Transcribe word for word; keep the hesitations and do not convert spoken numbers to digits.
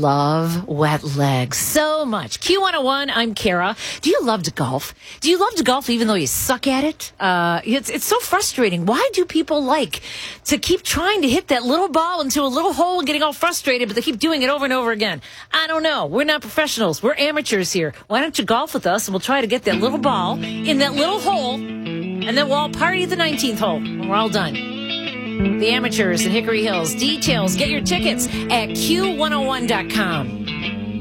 love wet legs so much. Q one oh one, I'm Kara. Do you love to golf? Do you love to golf even though you suck at it? Uh, it's, it's so frustrating. Why do people like to keep trying to hit that little ball into a little hole and getting all frustrated, but they keep doing it over and over again? I don't know. We're not professionals. We're amateurs here. Why don't you golf with us and we'll try to get that little ball in that little hole, and then we'll all party at the nineteenth hole when we're all done. The Amateurs in Hickory Hills. Details, get your tickets at Q one oh one dot com.